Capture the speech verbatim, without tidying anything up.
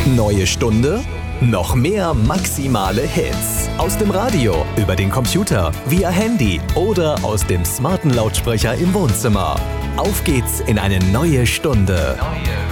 Neue Stunde? Noch mehr maximale Hits. Aus dem Radio, über den Computer, via Handy oder aus dem smarten Lautsprecher im Wohnzimmer. Auf geht's in eine neue Stunde. Neue